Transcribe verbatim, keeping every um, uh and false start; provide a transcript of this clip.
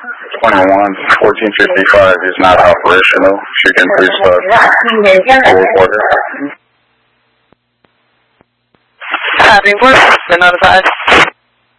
twenty-one, fourteen fifty-five is not operational. She can please uh, report her. Having work has been notified.